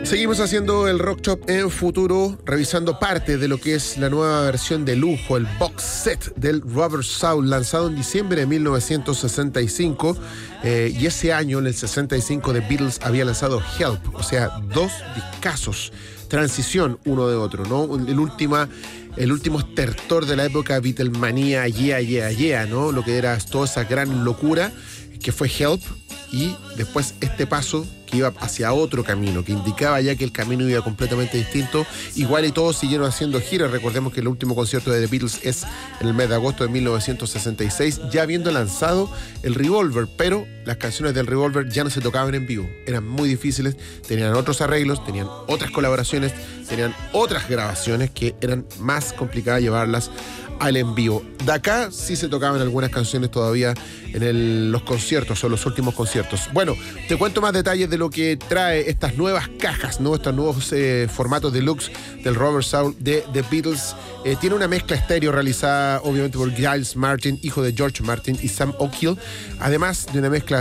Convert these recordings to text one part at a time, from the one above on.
Seguimos haciendo el Rock Shop en futuro, revisando parte de lo que es la nueva versión de lujo, el box set del Rubber Soul, lanzado en diciembre de 1965. Y ese año, en el 65, The Beatles había lanzado Help, o sea, dos discazos, transición uno de otro, ¿no? El último estertor de la época Beatlemanía, yeah, yeah, yeah, ¿no? Lo que era toda esa gran locura que fue Help, y después este paso que iba hacia otro camino, que indicaba ya que el camino iba completamente distinto. Igual y todos siguieron haciendo giras. Recordemos que el último concierto de The Beatles es en el mes de agosto de 1966, ya habiendo lanzado el Revolver, pero las canciones del Revolver ya no se tocaban en vivo, eran muy difíciles, tenían otros arreglos, tenían otras colaboraciones, tenían otras grabaciones que eran más complicadas llevarlas al en vivo. De acá sí se tocaban algunas canciones todavía en los conciertos o los últimos conciertos. Bueno, te cuento más detalles de lo que trae estas nuevas cajas, ¿no? Estos nuevos formatos deluxe del Rubber Soul de The Beatles. Tiene una mezcla estéreo realizada obviamente por Giles Martin, hijo de George Martin y Sam O'Keel, además de una mezcla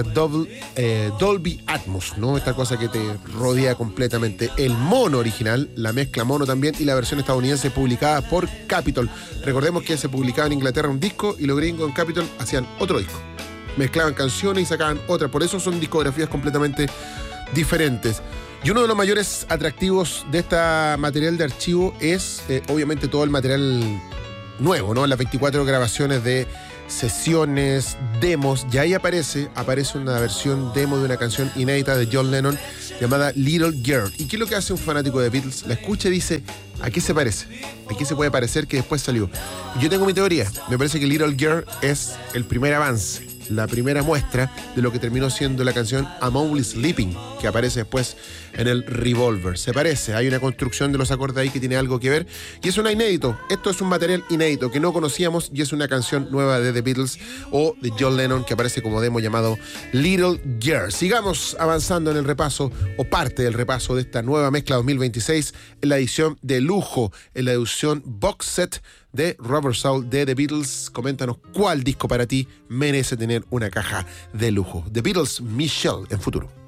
Dolby Atmos, ¿no? Esta cosa que te rodea completamente. El mono original, la mezcla mono también, y la versión estadounidense publicada por Capitol. Recordemos que se publicaba en Inglaterra un disco y los gringos en Capitol hacían otro disco. Mezclaban canciones y sacaban otra. Por eso son discografías completamente diferentes. Y uno de los mayores atractivos de este material de archivo es obviamente todo el material nuevo, ¿no? Las 24 grabaciones de sesiones, demos. Y ahí aparece una versión demo de una canción inédita de John Lennon llamada Little Girl. ¿Y qué es lo que hace un fanático de Beatles? La escucha y dice: ¿a qué se parece? ¿A qué se puede parecer que después salió? Y yo tengo mi teoría. Me parece que Little Girl es el primer avance, la primera muestra de lo que terminó siendo la canción I'm Only Sleeping, que aparece después en el Revolver. Se parece, hay una construcción de los acordes ahí que tiene algo que ver, y es un inédito. Esto es un material inédito que no conocíamos, y es una canción nueva de The Beatles o de John Lennon que aparece como demo llamado Little Girl. Sigamos avanzando en el repaso, o parte del repaso de esta nueva mezcla 2026, en la edición de lujo, en la edición box set de Rubber Soul de The Beatles. Coméntanos cuál disco para ti merece tener una caja de lujo. The Beatles, Michelle, en futuro.